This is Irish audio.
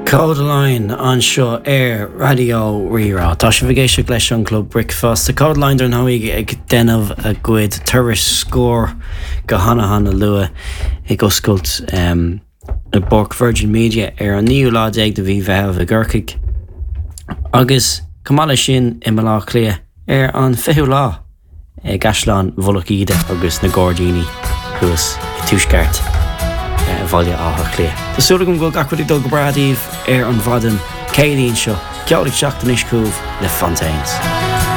Codaline anseo radio rira. Tá sé bhgéise leis an club Brickfast. The Codaline ar nóig ag denmh a gcuid turas scór go hana lua ag oscailt i Bork Virgin Media ar an níú lá ag de bhí bheith a ggurcaig. Agus cumála sin I mala clia ar an fiú lá ag Gaslan Volachide agus na Gordini chuas I túisceart. Bhaile áthair clia. Tásúla gom go gachfuid dul go bradíomh ar an bhadan céadaíonn seo, ceolaigh seachtain iscúh le Fontaines.